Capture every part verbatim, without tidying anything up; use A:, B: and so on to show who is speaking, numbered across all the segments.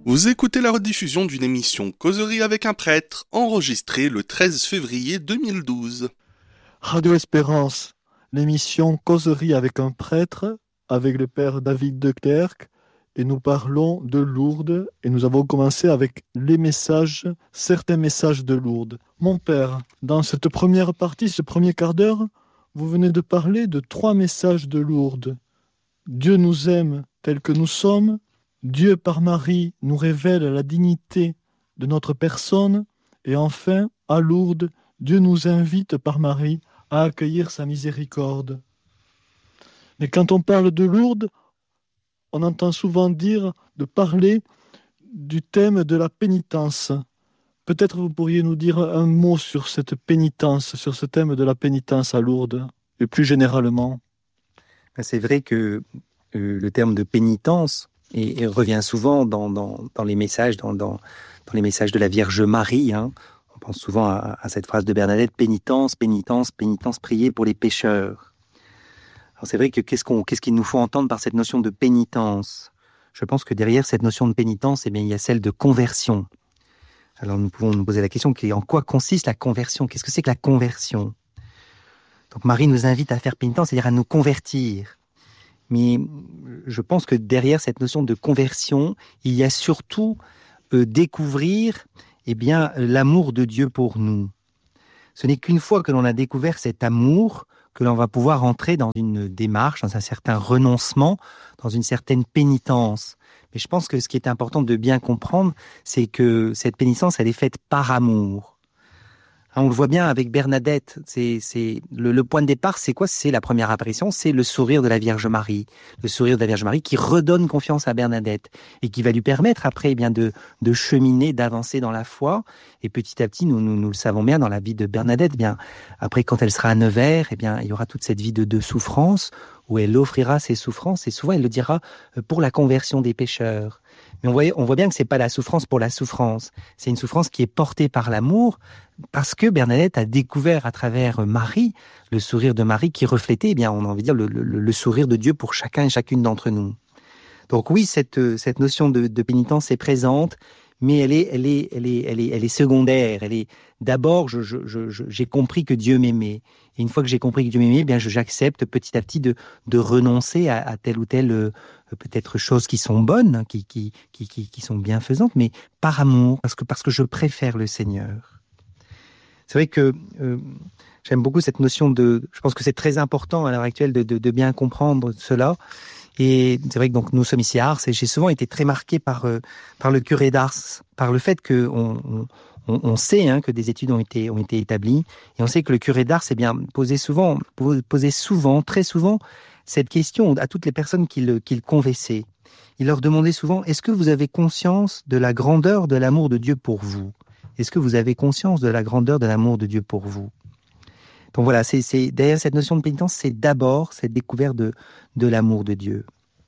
A: Vous écoutez la rediffusion d'une émission Causerie avec un prêtre, enregistrée le treize février deux mille douze.
B: Radio Espérance, l'émission Causerie avec un prêtre, avec le père David de Clercq, et nous parlons de Lourdes, et nous avons commencé avec les messages, certains messages de Lourdes. Mon père, dans cette première partie, ce premier quart d'heure, vous venez de parler de trois messages de Lourdes. Dieu nous aime tels que nous sommes, Dieu par Marie nous révèle la dignité de notre personne, et enfin, à Lourdes, Dieu nous invite par Marie à accueillir sa miséricorde. Mais quand on parle de Lourdes, on entend souvent dire de parler du thème de la pénitence. Peut-être vous pourriez nous dire un mot sur cette pénitence, sur ce thème de la pénitence à Lourdes, et plus généralement.
C: C'est vrai que euh, le terme de pénitence et, et revient souvent dans, dans, dans les messages, dans, dans, dans les messages de la Vierge Marie. Hein. On pense souvent à, à cette phrase de Bernadette, pénitence, pénitence, pénitence, prier pour les pécheurs. Alors c'est vrai que qu'est-ce, qu'on, qu'est-ce qu'il nous faut entendre par cette notion de pénitence ? Je pense que derrière cette notion de pénitence, eh bien, il y a celle de conversion. Alors nous pouvons nous poser la question, en quoi consiste la conversion ? Qu'est-ce que c'est que la conversion ? Donc Marie nous invite à faire pénitence, c'est-à-dire à nous convertir. Mais je pense que derrière cette notion de conversion, il y a surtout euh, découvrir eh bien, l'amour de Dieu pour nous. Ce n'est qu'une fois que l'on a découvert cet amour que l'on va pouvoir entrer dans une démarche, dans un certain renoncement, dans une certaine pénitence. Mais je pense que ce qui est important de bien comprendre, c'est que cette pénitence, elle est faite par amour. On le voit bien avec Bernadette, c'est, c'est le, le point de départ, c'est quoi ? C'est la première apparition, c'est le sourire de la Vierge Marie. Le sourire de la Vierge Marie qui redonne confiance à Bernadette et qui va lui permettre après eh bien de, de cheminer, d'avancer dans la foi. Et petit à petit, nous, nous, nous le savons bien dans la vie de Bernadette, eh bien après quand elle sera à Nevers, eh bien il y aura toute cette vie de, de souffrance où elle offrira ses souffrances et souvent elle le dira pour la conversion des pécheurs. Mais on voit, on voit bien que c'est pas la souffrance pour la souffrance. C'est une souffrance qui est portée par l'amour, parce que Bernadette a découvert à travers Marie, le sourire de Marie qui reflétait, eh bien, on a envie de dire, le, le, le sourire de Dieu pour chacun et chacune d'entre nous. Donc oui, cette, cette notion de, de pénitence est présente, mais elle est, elle est, elle est, elle est, elle est secondaire. Elle est d'abord, je, je, je, j'ai compris que Dieu m'aimait. Et une fois que j'ai compris que Dieu m'aimait, eh bien, je, j'accepte petit à petit de, de renoncer à, à telle ou telle euh, peut-être choses qui sont bonnes, qui, qui, qui, qui, qui sont bienfaisantes, mais par amour, parce que, parce que je préfère le Seigneur. C'est vrai que euh, j'aime beaucoup cette notion de... Je pense que c'est très important à l'heure actuelle de, de, de bien comprendre cela. Et c'est vrai que donc, nous sommes ici à Ars, et j'ai souvent été très marqué par, euh, par le curé d'Ars, par le fait qu'on on, on, on sait hein, que des études ont été, ont été établies, et on sait que le curé d'Ars eh bien, posait, souvent, posait souvent, très souvent, cette question à toutes les personnes qu'il, qu'il convainçait. Il leur demandait souvent, est-ce que vous avez conscience de la grandeur de l'amour de Dieu pour vous ? Est-ce que vous avez conscience de la grandeur de l'amour de Dieu pour vous ? Donc voilà, c'est, c'est, derrière cette notion de pénitence, c'est d'abord cette découverte de, de l'amour de Dieu.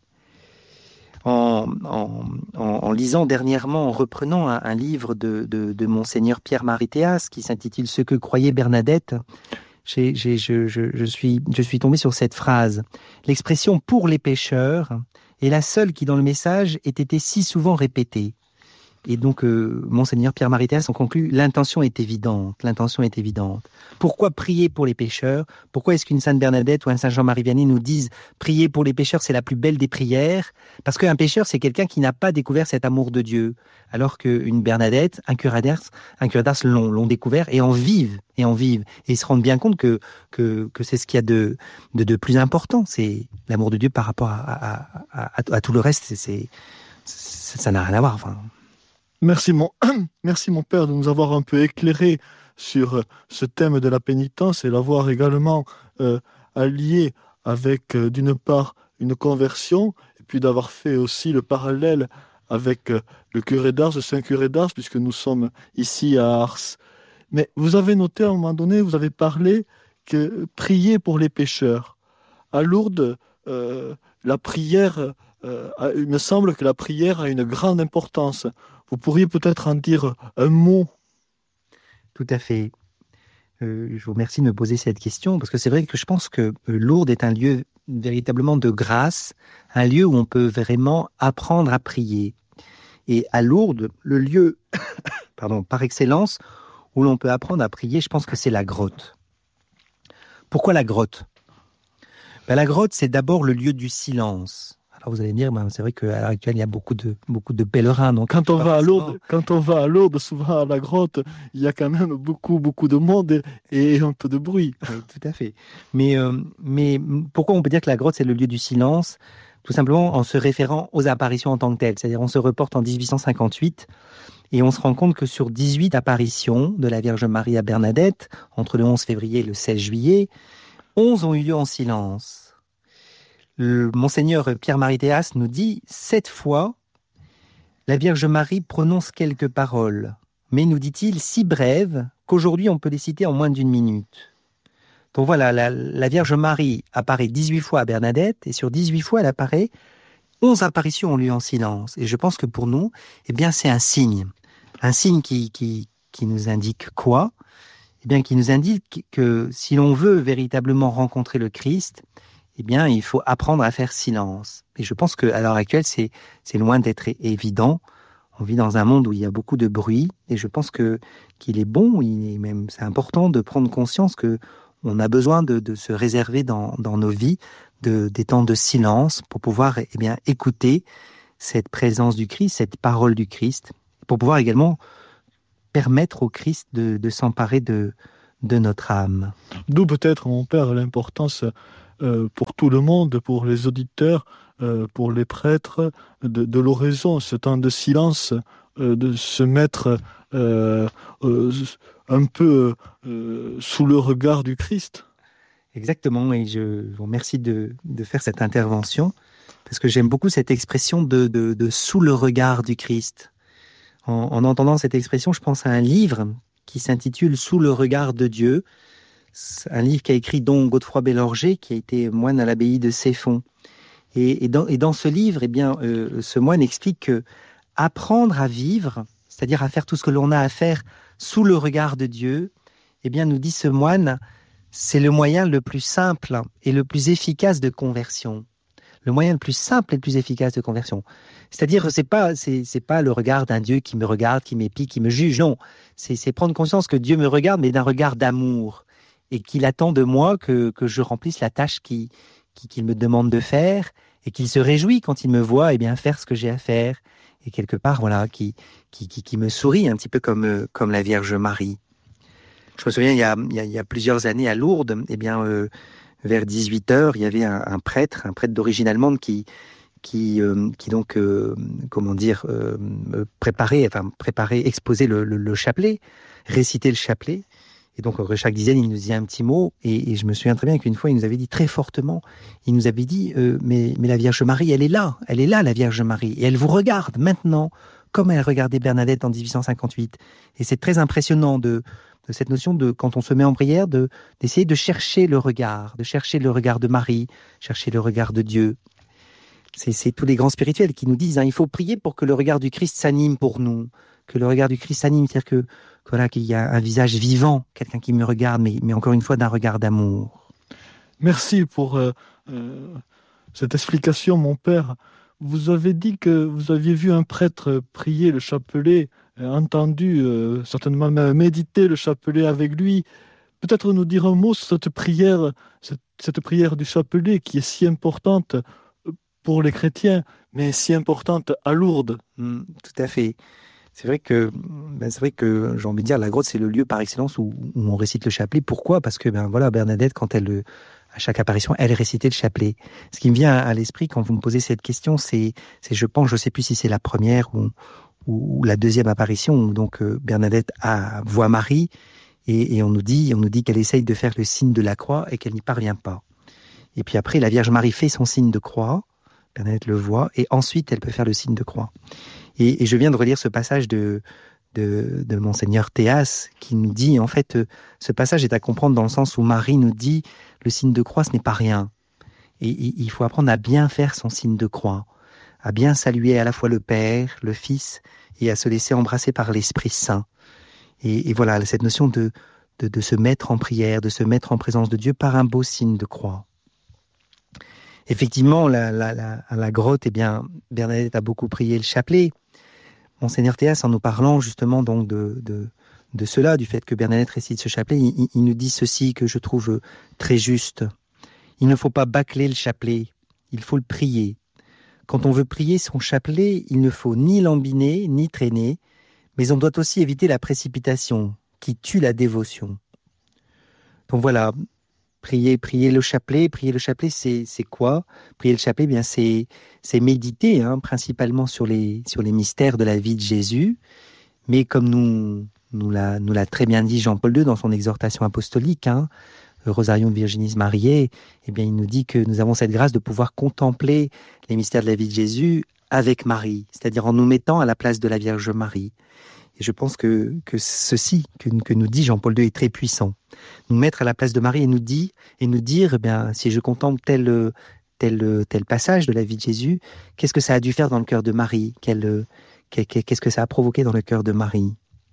C: En, en, en, en lisant dernièrement, en reprenant un, un livre de, de, de Monseigneur Pierre-Marie Théas qui s'intitule « Ce que croyait Bernadette », j'ai, j'ai, je, je, je, suis, je suis tombé sur cette phrase. L'expression « pour les pécheurs » est la seule qui, dans le message, ait été si souvent répétée. Et donc, euh, Monseigneur Pierre-Marie Théas en conclut, l'intention est évidente, l'intention est évidente. Pourquoi prier pour les pécheurs ? Pourquoi est-ce qu'une Sainte Bernadette ou un Saint Jean-Marie Vianney nous disent prier pour les pécheurs, c'est la plus belle des prières ? Parce qu'un pécheur, c'est quelqu'un qui n'a pas découvert cet amour de Dieu. Alors qu'une Bernadette, un curé d'Ars, un curé d'Ars l'ont, l'ont découvert et en vivent, et en vivent. Et ils se rendent bien compte que, que, que c'est ce qu'il y a de, de, de plus important. C'est l'amour de Dieu par rapport à, à, à, à, à tout le reste. C'est, c'est, c'est, ça n'a rien à voir, enfin...
B: Merci mon, merci mon père de nous avoir un peu éclairé sur ce thème de la pénitence et l'avoir également euh, allié avec euh, d'une part une conversion et puis d'avoir fait aussi le parallèle avec euh, le curé d'Ars, le Saint curé d'Ars, puisque nous sommes ici à Ars. Mais vous avez noté à un moment donné, vous avez parlé que prier pour les pécheurs. À Lourdes, euh, la prière, euh, il me semble que la prière a une grande importance. Vous pourriez peut-être en dire un mot.
C: Tout à fait. Euh, je vous remercie de me poser cette question, parce que c'est vrai que je pense que euh, Lourdes est un lieu véritablement de grâce, un lieu où on peut vraiment apprendre à prier. Et à Lourdes, le lieu pardon, par excellence où l'on peut apprendre à prier, je pense que c'est la grotte. Pourquoi la grotte ? Ben, la grotte, c'est d'abord le lieu du silence. Alors vous allez me dire, ben, c'est vrai qu'à l'heure actuelle, il y a beaucoup de, beaucoup de pèlerins. Donc
B: quand, on va à
C: forcément...
B: Lourdes, quand on va à Lourdes, souvent à la grotte, il y a quand même beaucoup, beaucoup de monde et un peu de bruit.
C: Oui, tout à fait. Mais, euh, mais pourquoi on peut dire que la grotte, c'est le lieu du silence ? Tout simplement en se référant aux apparitions en tant que telles. C'est-à-dire on se reporte en dix-huit cent cinquante-huit et on se rend compte que sur dix-huit apparitions de la Vierge Marie à Bernadette, entre le onze février et le seize juillet, onze ont eu lieu en silence. Le Monseigneur Pierre-Marie Théas nous dit « Cette fois, la Vierge Marie prononce quelques paroles, mais nous dit-il si brèves qu'aujourd'hui on peut les citer en moins d'une minute. » Donc voilà, la, la Vierge Marie apparaît dix-huit fois à Bernadette et sur dix-huit fois elle apparaît, onze apparitions ont lieu en silence. Et je pense que pour nous, eh bien c'est un signe. Un signe qui, qui, qui nous indique quoi ? Eh bien qui nous indique que si l'on veut véritablement rencontrer le Christ, eh bien il faut apprendre à faire silence. Et je pense qu'à l'heure actuelle, c'est, c'est loin d'être évident. On vit dans un monde où il y a beaucoup de bruit et je pense que, qu'il est bon, il est même, c'est important de prendre conscience que on a besoin de, de se réserver dans, dans nos vies de, des temps de silence pour pouvoir eh bien, écouter cette présence du Christ, cette parole du Christ, pour pouvoir également permettre au Christ de, de s'emparer de, de notre âme.
B: D'où peut-être, mon père, l'importance euh, pour tout le monde, pour les auditeurs, euh, pour les prêtres, de, de l'oraison, ce temps de silence, euh, de se mettre euh, euh, un peu euh, sous le regard du Christ.
C: Exactement, et je vous remercie de, de faire cette intervention, parce que j'aime beaucoup cette expression de, de, de sous le regard du Christ. En, en entendant cette expression, je pense à un livre qui s'intitule « Sous le regard de Dieu », un livre qu'a écrit Don Godefroy-Bellorger, qui a été moine à l'abbaye de Ceffonds. Et, et, dans, et dans ce livre, eh bien, euh, ce moine explique que apprendre à vivre, c'est-à-dire à faire tout ce que l'on a à faire sous le regard de Dieu, eh bien, nous dit ce moine, c'est le moyen le plus simple et le plus efficace de conversion. Le moyen le plus simple et le plus efficace de conversion. C'est-à-dire, c'est pas, c'est, c'est pas le regard d'un Dieu qui me regarde, qui m'épie, qui me juge. Non, c'est, c'est prendre conscience que Dieu me regarde, mais d'un regard d'amour et qu'il attend de moi que, que je remplisse la tâche qui, qui, qu'il me demande de faire et qu'il se réjouit quand il me voit, eh bien, faire ce que j'ai à faire. Et quelque part, voilà, qui, qui, qui, qui me sourit un petit peu comme, comme la Vierge Marie. Je me souviens, il y a, il y a, il y a plusieurs années à Lourdes, eh bien, euh, vers dix-huit heures, il y avait un, un prêtre, un prêtre d'origine allemande qui, qui, euh, qui donc, euh, comment dire, euh, préparait, enfin, préparait, exposait le, le, le chapelet, récitait le chapelet. Et donc, après chaque dizaine, il nous disait un petit mot. Et, et je me souviens très bien qu'une fois, il nous avait dit très fortement, il nous avait dit, euh, mais, mais la Vierge Marie, elle est là, elle est là, la Vierge Marie. Et elle vous regarde maintenant, comme elle regardait Bernadette en dix-huit cent cinquante-huit. Et c'est très impressionnant de, de cette notion de, quand on se met en prière, de, d'essayer de chercher le regard, de chercher le regard de Marie, chercher le regard de Dieu. C'est, c'est tous les grands spirituels qui nous disent, hein, il faut prier pour que le regard du Christ s'anime pour nous, que le regard du Christ s'anime, c'est-à-dire que, voilà, qu'il y a un visage vivant, quelqu'un qui me regarde, mais, mais encore une fois d'un regard d'amour.
B: Merci pour euh, euh, cette explication, mon père. Vous avez dit que vous aviez vu un prêtre prier le chapelet, euh, entendu, euh, certainement même méditer le chapelet avec lui. Peut-être nous dire un mot sur cette prière, cette, cette prière du chapelet qui est si importante pour les chrétiens, mais si importante à Lourdes.
C: Mmh, tout à fait. C'est vrai que, ben c'est vrai que j'ai envie de dire, la grotte, c'est le lieu par excellence où, où on récite le chapelet. Pourquoi ? Parce que, ben voilà, Bernadette, quand elle, à chaque apparition, elle récitait le chapelet. Ce qui me vient à l'esprit quand vous me posez cette question, c'est, c'est je pense, je sais plus si c'est la première ou, ou, ou la deuxième apparition où donc euh, Bernadette a, voit Marie et, et on nous dit, on nous dit qu'elle essaye de faire le signe de la croix et qu'elle n'y parvient pas. Et puis après, la Vierge Marie fait son signe de croix, Bernadette le voit, et ensuite elle peut faire le signe de croix. Et, et je viens de relire ce passage de, de, de Monseigneur Théas qui nous dit, en fait, euh, ce passage est à comprendre dans le sens où Marie nous dit, le signe de croix, ce n'est pas rien. Et, et il faut apprendre à bien faire son signe de croix, à bien saluer à la fois le Père, le Fils, et à se laisser embrasser par l'Esprit Saint. Et, et voilà, cette notion de, de, de se mettre en prière, de se mettre en présence de Dieu par un beau signe de croix. Effectivement, la, la, la, à la grotte, eh bien, Bernadette a beaucoup prié le chapelet. Monseigneur Théas, en nous parlant justement donc de, de, de cela, du fait que Bernadette récite ce chapelet, il, il nous dit ceci que je trouve très juste. Il ne faut pas bâcler le chapelet, il faut le prier. Quand on veut prier son chapelet, il ne faut ni lambiner, ni traîner, mais on doit aussi éviter la précipitation qui tue la dévotion. Donc voilà, prier, prier le chapelet, prier le chapelet, c'est, c'est quoi ? Prier le chapelet, eh bien c'est, c'est méditer, hein, principalement sur les, sur les mystères de la vie de Jésus, mais comme nous, nous, l'a, nous l'a très bien dit Jean-Paul deux dans son exhortation apostolique, hein, le Rosarium Virginis Mariae, eh bien il nous dit que nous avons cette grâce de pouvoir contempler les mystères de la vie de Jésus avec Marie, c'est-à-dire en nous mettant à la place de la Vierge Marie. Et je pense que, que ceci que, que nous dit Jean-Paul deux est très puissant. Nous mettre à la place de Marie et nous, dit, et nous dire, eh bien, si je contemple tel, tel, tel passage de la vie de Jésus, qu'est-ce que ça a dû faire dans le cœur de Marie ? Quel, Qu'est-ce que ça a provoqué dans le cœur de Marie ?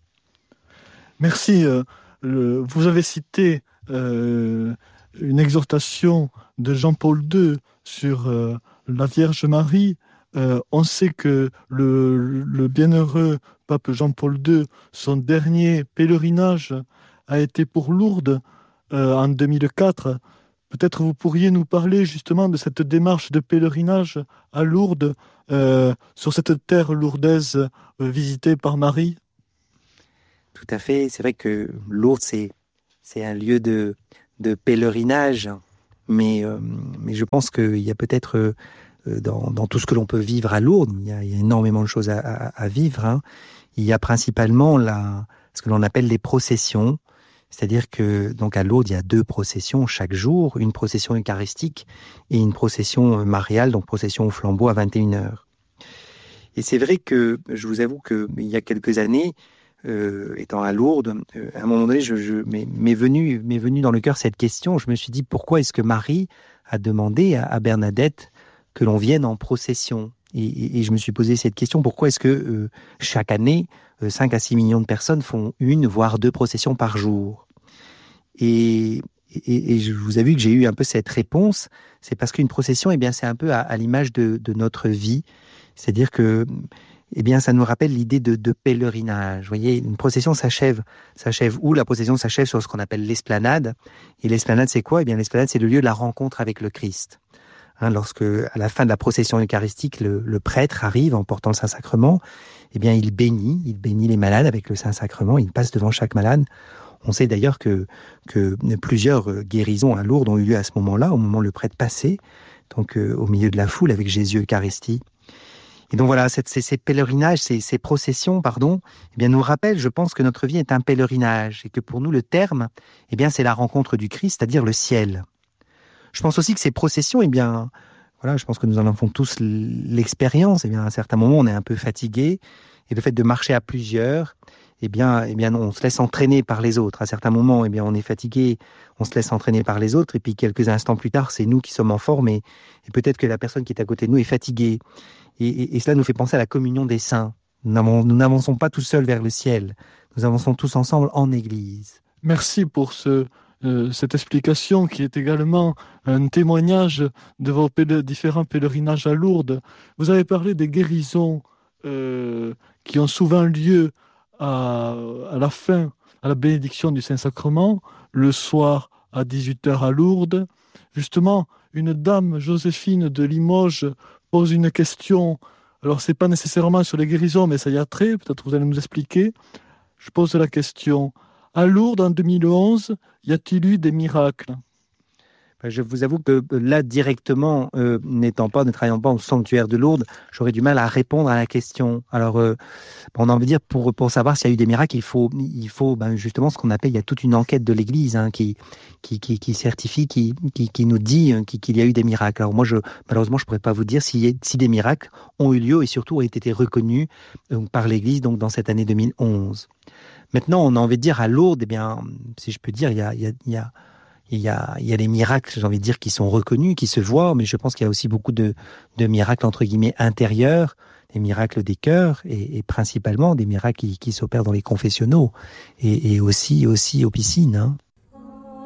B: Merci. Euh, le, vous avez cité euh, une exhortation de Jean-Paul deux sur euh, la Vierge Marie. Euh, on sait que le, le bienheureux pape Jean-Paul deux, son dernier pèlerinage a été pour Lourdes euh, en deux mille quatre. Peut-être vous pourriez nous parler justement de cette démarche de pèlerinage à Lourdes, euh, sur cette terre lourdaise euh, visitée par Marie.
C: Tout à fait. C'est vrai que Lourdes, c'est, c'est un lieu de, de pèlerinage, mais, euh, mais je pense qu'il y a peut-être... Euh, Dans, dans tout ce que l'on peut vivre à Lourdes, il y a, il y a énormément de choses à, à, à vivre. Hein. Il y a principalement la, ce que l'on appelle les processions, c'est-à-dire que donc à Lourdes, il y a deux processions chaque jour, une procession eucharistique et une procession mariale, donc procession au flambeau à vingt et une heures. Et c'est vrai que, je vous avoue qu'il y a quelques années, euh, étant à Lourdes, euh, à un moment donné, je, je, m'est, m'est, venu, m'est venu dans le cœur cette question. Je me suis dit, pourquoi est-ce que Marie a demandé à, à Bernadette que l'on vienne en procession. Et, et, et je me suis posé cette question, pourquoi est-ce que euh, chaque année, euh, cinq à six millions de personnes font une, voire deux processions par jour ? Et, et, et je vous avoue que j'ai eu un peu cette réponse, c'est parce qu'une procession, eh bien, c'est un peu à, à l'image de, de notre vie, c'est-à-dire que eh bien, ça nous rappelle l'idée de, de pèlerinage. Vous voyez, une procession s'achève, s'achève où ? La procession s'achève sur ce qu'on appelle l'esplanade. Et l'esplanade, c'est quoi ? Eh bien, l'esplanade, c'est le lieu de la rencontre avec le Christ. Hein, lorsque, à la fin de la procession eucharistique, le, le prêtre arrive en portant le Saint-Sacrement, eh bien, il bénit, il bénit les malades avec le Saint-Sacrement, il passe devant chaque malade. On sait d'ailleurs que, que plusieurs guérisons à Lourdes ont eu lieu à ce moment-là, au moment où le prêtre passait, donc euh, au milieu de la foule avec Jésus Eucharistie. Et donc voilà, cette, ces, ces pèlerinages, ces, ces processions, pardon, eh bien, nous rappellent, je pense, que notre vie est un pèlerinage et que pour nous, le terme, eh bien, c'est la rencontre du Christ, c'est-à-dire le ciel. Je pense aussi que ces processions, eh bien, voilà, je pense que nous en avons tous l'expérience. Eh bien, à un certain moment, on est un peu fatigué, et le fait de marcher à plusieurs, eh bien, eh bien, on se laisse entraîner par les autres. À certains moments, eh bien, on est fatigué, on se laisse entraîner par les autres, et puis quelques instants plus tard, c'est nous qui sommes en forme, et, et peut-être que la personne qui est à côté de nous est fatiguée. Et, et, et cela nous fait penser à la communion des saints. Nous, nous n'avançons pas tout seuls vers le ciel, nous avançons tous ensemble en Église.
B: Merci pour ce... Euh, cette explication qui est également un témoignage de vos pél- différents pèlerinages à Lourdes. Vous avez parlé des guérisons euh, qui ont souvent lieu à, à la fin, à la bénédiction du Saint-Sacrement, le soir à dix-huit heures à Lourdes. Justement, une dame, Joséphine de Limoges, pose une question. Alors, ce n'est pas nécessairement sur les guérisons, mais ça y a trait, peut-être vous allez nous expliquer. Je pose la question. À Lourdes, en deux mille onze, y a-t-il eu des miracles ?
C: Je vous avoue que là, directement, euh, n'étant pas, ne travaillant pas au sanctuaire de Lourdes, j'aurais du mal à répondre à la question. Alors, euh, on a envie de dire, pour, pour savoir s'il y a eu des miracles, il faut, il faut ben, justement ce qu'on appelle, il y a toute une enquête de l'Église hein, qui, qui, qui, qui certifie, qui, qui, qui nous dit qui, qu'il y a eu des miracles. Alors moi, je, malheureusement, je ne pourrais pas vous dire si, si des miracles ont eu lieu et surtout ont été reconnus euh, par l'Église donc, dans cette année deux mille onze. Maintenant, on a envie de dire à Lourdes, eh bien, si je peux dire, il y a... Il y a, il y a Il y a, il y a les miracles, j'ai envie de dire, qui sont reconnus, qui se voient, mais je pense qu'il y a aussi beaucoup de, de miracles, entre guillemets, intérieurs, des miracles des cœurs, et, et principalement des miracles qui, qui s'opèrent dans les confessionnaux, et, et aussi, aussi aux piscines. Hein.